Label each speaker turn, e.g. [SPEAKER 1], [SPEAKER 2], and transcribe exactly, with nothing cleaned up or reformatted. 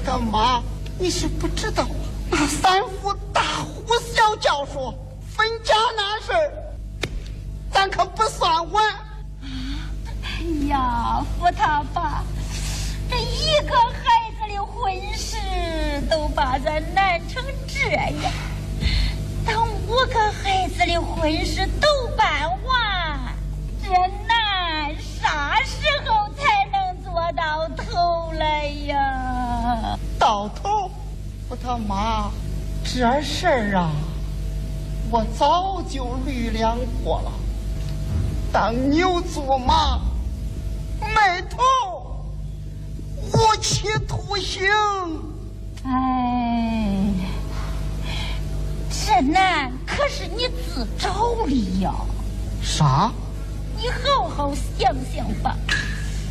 [SPEAKER 1] 他妈，你是不知道，那三夫大呼小叫说分家那事儿，咱可不算完。
[SPEAKER 2] 哎呀，福他爸，这一个孩子的婚事都把咱难成这样，等五个孩子的婚事都办完，这难啥时候才能做到头来呀？
[SPEAKER 1] 到头，我他妈，这事儿啊，我早就虑量过了。当牛做马，没头，无期徒刑。
[SPEAKER 2] 哎，这难可是你自找的呀。
[SPEAKER 1] 啥？
[SPEAKER 2] 你好好想想吧，